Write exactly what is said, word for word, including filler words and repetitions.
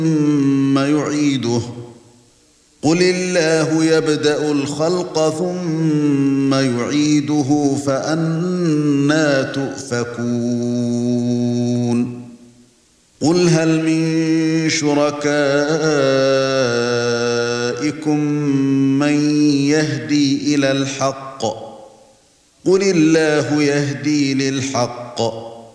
ثم يعيده قل الله يبدأ الخلق ثم يعيده فأنى تؤفكون قل هل من شركائكم من يهدي إلى الحق قل الله يهدي للحق